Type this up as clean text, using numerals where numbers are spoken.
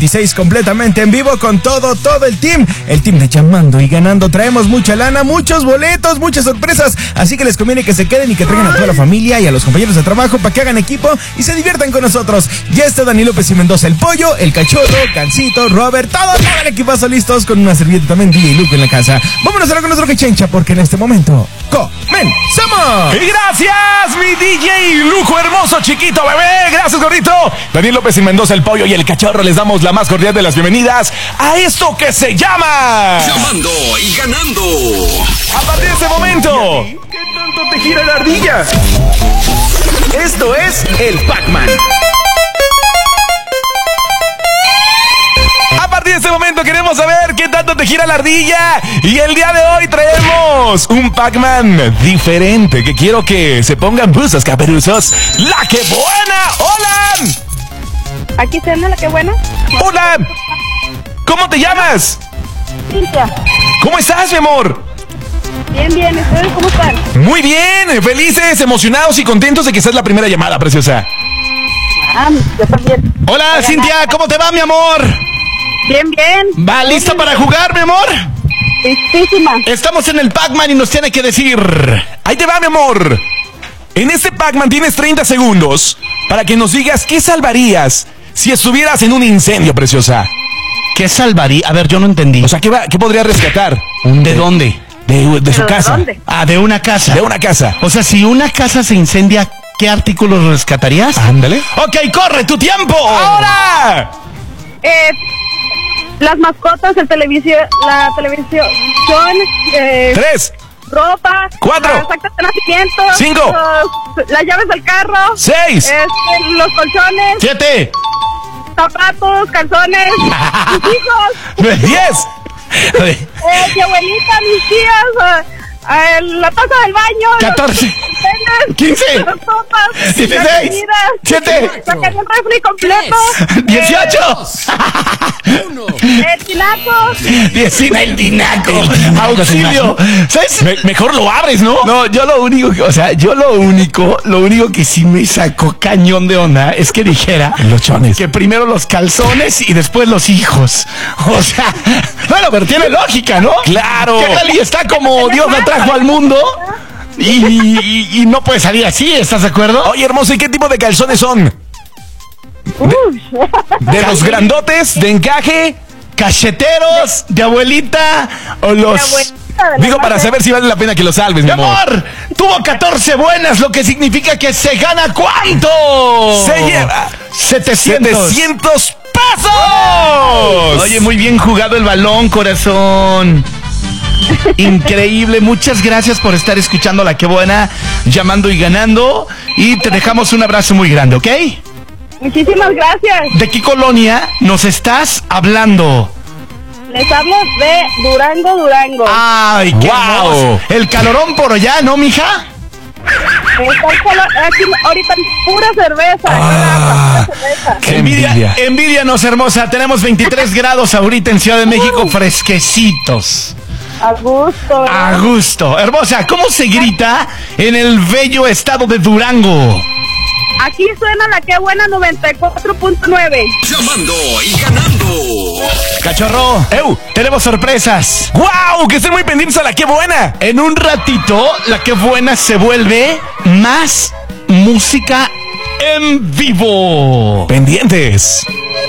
2026 completamente en vivo con todo el team de Llamando y Ganando. Traemos mucha lana, muchos boletos, muchas sorpresas, así que les conviene que se queden y que traigan a toda la familia y a los compañeros de trabajo para que hagan equipo y se diviertan con nosotros. Ya está Dani López y Mendoza, el Pollo, el Cachorro, Cancito, Robert, todo el equipazo listos con una servilleta también, DJ Luke en la casa. Vámonos ahora con nuestro quechencha porque en este momento comenzamos. Y gracias, mi DJ Lujo hermoso, chiquito, bebé. Gracias, gordito. Daniel López y Mendoza, el Pollo y el Cachorro, les damos la más cordial de las bienvenidas a esto que se llama Llamando y Ganando. A partir de este momento, ¿qué tanto te gira la ardilla? esto es el Pac-Man. A partir de este momento queremos saber qué tanto te gira la ardilla. Y el día de hoy traemos un Pac-Man diferente que quiero que se pongan buzos caperuzos. ¡La que buena! ¡Hola! Aquí está la que buena. ¡Hola! ¿Cómo te llamas? Cintia. ¿Cómo estás, mi amor? Bien, bien. ¿Ustedes cómo están? Muy bien, felices, emocionados y contentos de que seas la primera llamada, preciosa. Yo también. Hola, Cintia, ¿cómo te va, mi amor? Bien, bien. ¿Va lista para jugar, mi amor? Listísima. Estamos en el Pac-Man y nos tiene que decir... Ahí te va, mi amor. En este Pac-Man tienes 30 segundos para que nos digas qué salvarías si estuvieras en un incendio, preciosa. ¿Qué salvaría? A ver, yo no entendí. O sea, ¿qué podría rescatar? ¿De dónde? De su ¿Pero casa. de dónde? Ah, de una casa. De una casa. O sea, si una casa se incendia, ¿qué artículos rescatarías? Ándale. Ok, corre tu tiempo. ¡Ahora! Las mascotas, la televisión, 3, ropa, 4, las actas de nacimiento, 5, las llaves del carro, 6, los colchones, 7, zapatos, calzones, mis hijos, 10. mi abuelita, mis tías, la taza del baño, 14, 15, las sopas, 16, las comidas, 7, sacaría un refri completo, 18, el tinaco, 19, el tinaco. Auxilio. ¿Sabes? Mejor lo abres, ¿no? No, yo lo único que sí me sacó cañón de onda es que dijera Los chones. que primero los calzones y después los hijos. O sea, bueno, pero tiene lógica, ¿no? Claro. ¿Qué tal? Y está como Dios la trajo al mundo y no puede salir así, ¿estás de acuerdo? Oye, hermoso, ¿y qué tipo de calzones son? ¿De los grandotes, de encaje? ¿Cacheteros, de abuelita o los...? Digo, para saber si vale la pena que lo salves, mi ¡Mi amor. amor! Tuvo 14 buenas, lo que significa que se gana ¿cuánto? Se lleva 700 pesos. Oye, muy bien jugado el balón, corazón. Increíble, muchas gracias por estar escuchando La Qué Buena, Llamando y Ganando. Y te dejamos un abrazo muy grande, ¿ok? muchísimas gracias. ¿De qué colonia nos estás hablando? Les hablo de Durango. ¡Ay, qué Wow. hermoso! El calorón por allá, ¿no, mija? Aquí ahorita pura cerveza. Pura cerveza. Qué envidia. Envidianos, hermosa. Tenemos 23 grados ahorita en Ciudad de México, fresquecitos. A gusto. A gusto. Hermosa, ¿cómo se grita en el bello estado de Durango? Aquí suena La Qué Buena 94.9. Llamando y Ganando. Cachorro, tenemos sorpresas. ¡Guau! Que estén muy pendientes a La Qué Buena. En un ratito, La Qué Buena se vuelve más música en vivo. Pendientes.